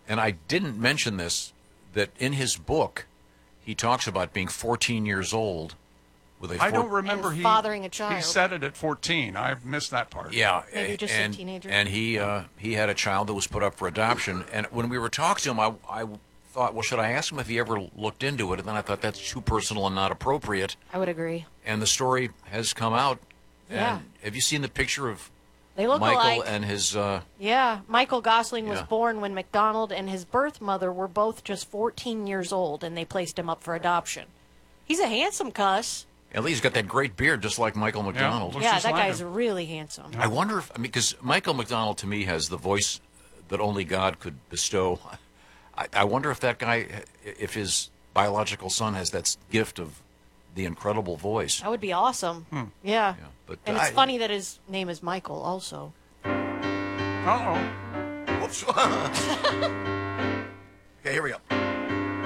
And I didn't mention this, that in his book, he talks about being 14 years old with a. I don't remember and fathering a child. He said it at 14. I've missed that part. Yeah, maybe just a teenager. And he had a child that was put up for adoption. And when we were talking to him, I thought, well, should I ask him if he ever looked into it? And then I thought that's too personal and not appropriate. I would agree. And the story has come out. Yeah. And have you seen the picture of they look Michael alike. and his? Yeah, Michael Gosling was Yeah. born when McDonald and his birth mother were both just 14 years old, and they placed him up for adoption. He's a handsome cuss. At least he's got that great beard, just like Michael McDonald. Looks Yeah, just that like guy's him. really handsome. I wonder if, because Michael McDonald to me has the voice that only God could bestow. I wonder if that guy, if his biological son has that gift of the incredible voice. That would be awesome. Yeah. But And it's funny that his name is Michael also. Uh-oh. Whoops. Okay, here we go.